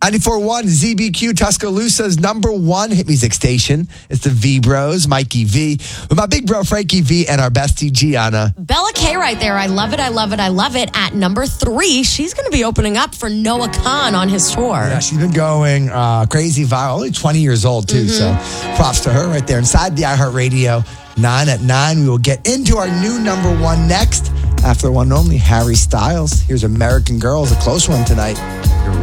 94.1 ZBQ, Tuscaloosa's number one hit music station. It's the V Bros, Mikey V, with my big bro Frankie V and our bestie Gianna. Bella K right there. I love it. I love it. I love it. At number 3, she's going to be opening up for Noah Khan on his tour. Yeah, she's been going crazy viral. Only 20 years old, too. So props to her right there. Inside the iHeartRadio 9 at 9. We will get into our new number one next. After the one and only Harry Styles. Here's American Girls, a close one tonight.